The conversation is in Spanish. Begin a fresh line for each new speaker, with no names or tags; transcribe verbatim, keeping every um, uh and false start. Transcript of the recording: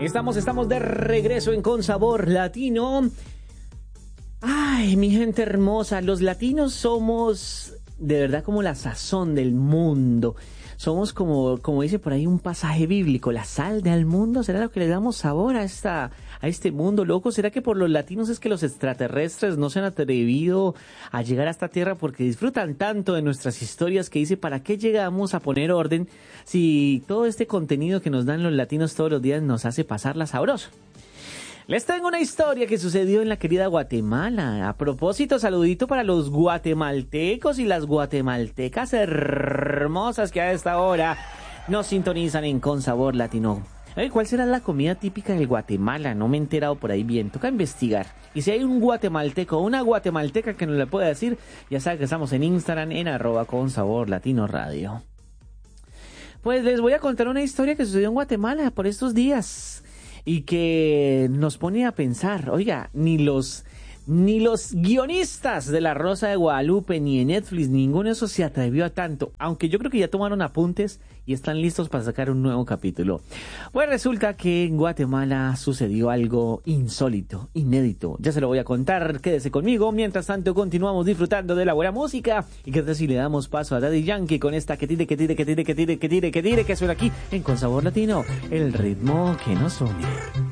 Estamos, estamos de regreso en Con Sabor Latino. Ay, mi gente hermosa, los latinos somos de verdad como la sazón del mundo. Somos como, como dice por ahí un pasaje bíblico, la sal del mundo. ¿Será lo que le damos sabor a esta, a este mundo loco? ¿Será que por los latinos es que los extraterrestres no se han atrevido a llegar a esta tierra porque disfrutan tanto de nuestras historias que dice, ¿para qué llegamos a poner orden si todo este contenido que nos dan los latinos todos los días nos hace pasarla sabroso? Les tengo una historia que sucedió en la querida Guatemala. A propósito, saludito para los guatemaltecos y las guatemaltecas hermosas que a esta hora nos sintonizan en Con Sabor Latino. Ay, ¿cuál será la comida típica del Guatemala? No me he enterado por ahí bien, toca investigar. Y si hay un guatemalteco o una guatemalteca que nos le pueda decir, ya saben que estamos en Instagram en arroba Con Sabor Latino Radio. Pues les voy a contar una historia que sucedió en Guatemala por estos días y que nos pone a pensar. Oiga, ni los ni los guionistas de La Rosa de Guadalupe, ni de Netflix, ninguno de esos se atrevió a tanto, aunque yo creo que ya tomaron apuntes y están listos para sacar un nuevo capítulo. Pues resulta que en Guatemala sucedió algo insólito, inédito. Ya se lo voy a contar, quédese conmigo. Mientras tanto continuamos disfrutando de la buena música. Y qué tal si le damos paso a Daddy Yankee con esta que tire, que tire, que tire, que tire, que tire, que tire, que suena aquí en Con Sabor Latino, el ritmo que nos une.